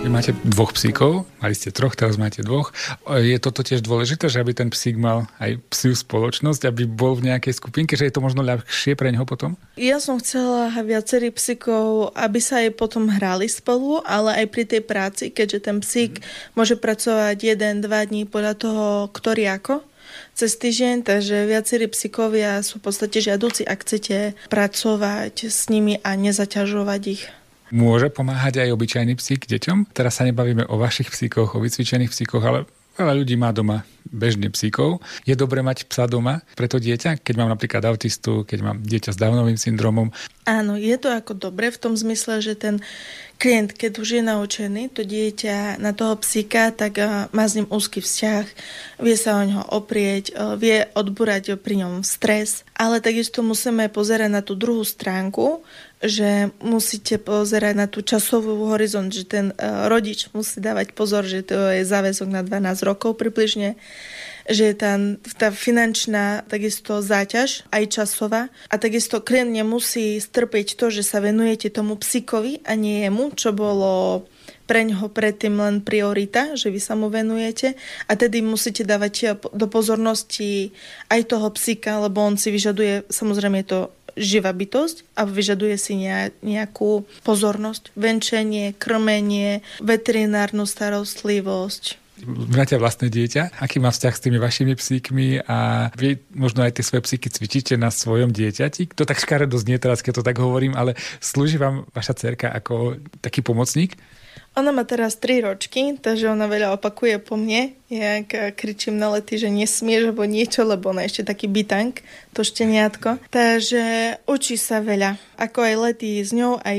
Vy máte 2 psíkov, mali ste 3, teraz máte 2. Je toto tiež dôležité, že aby ten psík mal aj psiu spoločnosť, aby bol v nejakej skupinke, že je to možno ľahšie pre neho potom? Ja som chcela viacerých psíkov, aby sa aj potom hrali spolu, ale aj pri tej práci, keďže ten psík môže pracovať 1-2 dní podľa toho, ktorý ako cez týždeň, takže viacerí psíkovia sú v podstate žiaduci, ak chcete pracovať s nimi a nezaťažovať ich. Môže pomáhať aj obyčajný psík deťom? Teraz sa nebavíme o vašich psíkoch, o vycvičených psíkoch, ale veľa ľudí má doma bežne psíkov. Je dobré mať psa doma pre to dieťa, keď mám napríklad autistu, keď mám dieťa s Downovým syndromom? Áno, je to ako dobre v tom zmysle, že ten klient, keď už je naučený, to dieťa na toho psíka, tak má s ním úzky vzťah, vie sa o ňoho oprieť, vie odbúrať pri ňom stres, ale takisto musíme pozerať na tú druhú stránku, že musíte pozerať na tú časovú horizont, že ten rodič musí dávať pozor, že to je záväzok na 12 rokov približne, že tá finančná takisto záťaž, aj časová. A takisto klient nemusí strpieť to, že sa venujete tomu psíkovi a nie jemu, čo bolo pre ňoho predtým len priorita, že vy sa mu venujete. A tedy musíte dávať do pozornosti aj toho psíka, lebo on si vyžaduje, samozrejme je to živá bytosť a vyžaduje si nejakú pozornosť. Venčenie, krmenie, veterinárnu starostlivosť. Máte vlastné dieťa? Aký má vzťah s tými vašimi psíkmi a vy možno aj tie svoje psíky cvičíte na svojom dieťati? To tak škaredo znie teraz, keď to tak hovorím, ale slúži vám vaša dcerka ako taký pomocník? Ona má teraz 3 ročky, takže ona veľa opakuje po mne. Ja kričím na Lety, že nesmieš, alebo niečo, lebo ona je ešte taký bytank, to šteniatko. Takže učí sa veľa. Ako aj Lety s ňou, aj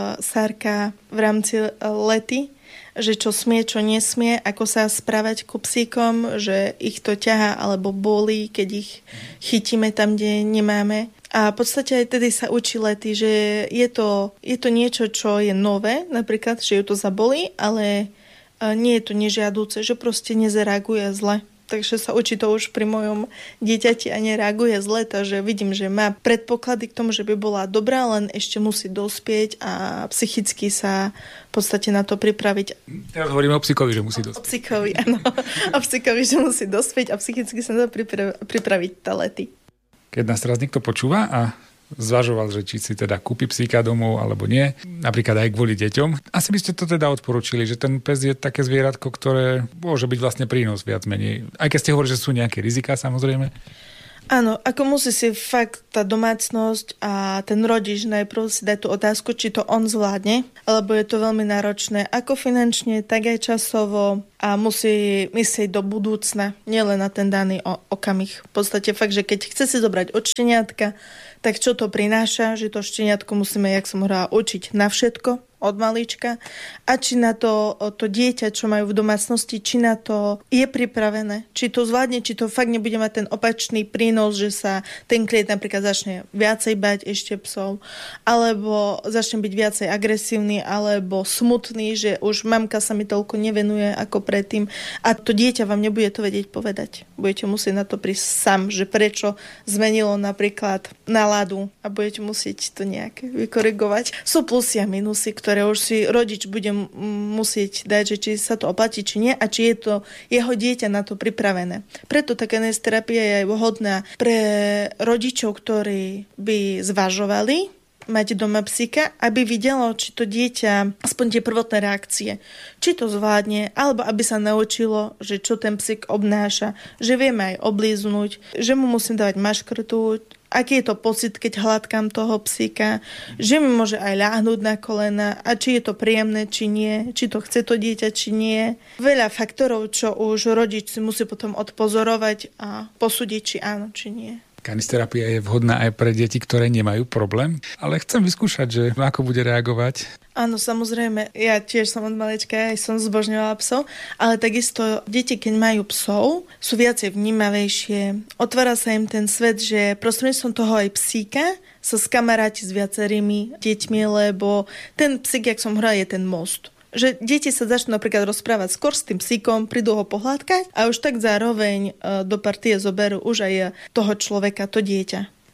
Sárka v rámci Lety, že čo smie, čo nesmie, ako sa správať ku psíkom, že ich to ťahá alebo bolí, keď ich chytíme tam, kde nemáme. A v podstate aj tedy sa učí Lety, že je to niečo, čo je nové, napríklad, že ju to zabolí, ale nie je to nežiaduce, že proste nezareaguje zle. Takže sa učí to už pri mojom dieťati a nereaguje zle, takže vidím, že má predpoklady k tomu, že by bola dobrá, len ešte musí dospieť a psychicky sa v podstate na to pripraviť. Teraz hovoríme o psíkovi, že musí dospieť. O psíkovi, áno. O psíkovi, že musí dospieť a psychicky sa na to pripraviť tá Lety. Keď nás teraz niekto počúva a zvažoval, že či si teda kúpi psíka domov alebo nie, napríklad aj kvôli deťom. Asi by ste to teda odporučili, že ten pes je také zvieratko, ktoré môže byť vlastne prínos viac menej. Aj keď ste hovorili, že sú nejaké riziká, samozrejme. Áno, ako musí si fakt tá domácnosť a ten rodič najprv si dať tú otázku, či to on zvládne, lebo je to veľmi náročné ako finančne, tak aj časovo a musí myslieť do budúcna, nielen na ten daný okamih. V podstate fakt, že keď chce si zobrať od šteniatka, tak čo to prináša, že to šteniatko musíme, jak som hovorila, učiť na všetko od malička a či na to dieťa, čo majú v domácnosti, či na to je pripravené, či to zvládne, či to fakt nebude mať ten opačný prínos, že sa ten klient napríklad začne viacej bať ešte psov, alebo začne byť viacej agresívny, alebo smutný, že už mamka sa mi toľko nevenuje ako predtým a to dieťa vám nebude to vedieť povedať. Budete musieť na to prísť sám, že prečo zmenilo napríklad náladu a budete musieť to nejak vykorigovať. Sú plusy a minusy, ktoré už si rodič bude musieť dať, že či sa to oplatí, či nie a či je to jeho dieťa na to pripravené. Preto taká kineziterapia je aj vhodná pre rodičov, ktorí by zvažovali mať doma psíka, aby videlo, či to dieťa, aspoň tie prvotné reakcie, či to zvládne, alebo aby sa naučilo, že čo ten psík obnáša, že vieme aj oblíznuť, že mu musím dávať maškrtu, aký je to pocit, keď hladkám toho psíka, že mi môže aj ľahnúť na kolena a či je to príjemné, či nie, či to chce to dieťa, či nie. Veľa faktorov, čo už rodič si musí potom odpozorovať a posúdiť, či áno, či nie. Kineziterapia je vhodná aj pre deti, ktoré nemajú problém, ale chcem vyskúšať, že ako bude reagovať. Áno, samozrejme, ja tiež som od malička, aj som zbožňovala psov, ale takisto deti, keď majú psov, sú viacej vnímavejšie. Otvára sa im ten svet, že prostredníctvom toho aj psíka sa skamaráti s viacerými deťmi, lebo ten psík, jak som hovorila, je ten most. Že deti sa začnú napríklad rozprávať skôr s tým psíkom, prídu ho pohľadkať a už tak zároveň do partie zoberú už aj toho človeka, to dieťa.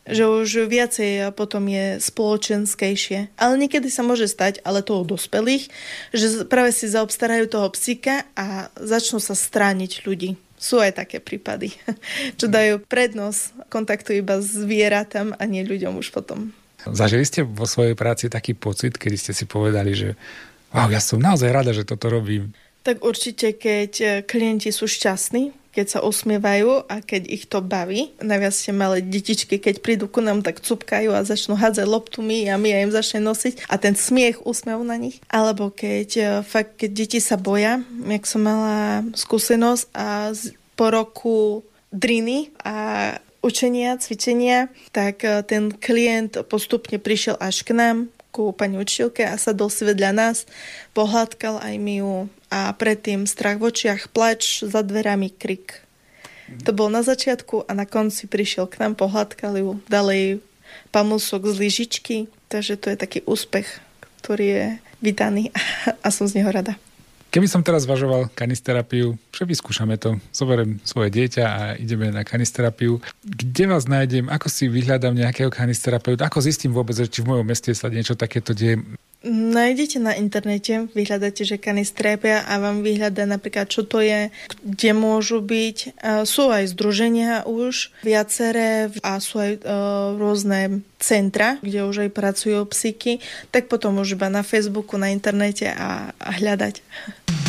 že už viacej potom je spoločenskejšie. Ale niekedy sa môže stať, ale to u dospelých, že práve si zaobstarajú toho psíka a začnú sa strániť ľudí. Sú aj také prípady, čo dajú prednosť kontaktu iba s zvieratám a nie ľuďom už potom. Zažili ste vo svojej práci taký pocit, kedy ste si povedali, že wow, ja som naozaj rada, že toto robím? Tak určite, keď klienti sú šťastní, keď sa usmievajú a keď ich to baví. Najviac ste malé detičky, keď prídu ku nám, tak cupkajú a začnú hádzať loptumi a my im začne nosiť a ten smiech, úsmev na nich. Alebo keď deti sa boja, jak som mala skúsenosť a po roku driny a učenia, cvičenia, tak ten klient postupne prišiel až k nám, ku pani učiteľke a sadol si vedľa nás, pohľadkal aj mi ju a predtým strach v očiach, plač, za dverami krik. To bol na začiatku a na konci prišiel k nám, pohľadkal ju, dal jej pamúsok z lyžičky, takže to je taký úspech, ktorý je vítaný a som z neho rada. Keby som teraz zvažoval kanisterapiu, že vyskúšame to, zoberiem svoje dieťa a ideme na kanisterapiu. Kde vás nájdem? Ako si vyhľadám nejakého kanisterapeuta? Ako zistím vôbec, či v mojom meste sa niečo takéto deje? Nájdete na internete, vyhľadáte, že kanisterapia a vám vyhľadá napríklad, čo to je, kde môžu byť. Sú aj združenia už viaceré a sú aj rôzne centra, kde už aj pracujú psíky, tak potom už iba na Facebooku, na internete a hľadať.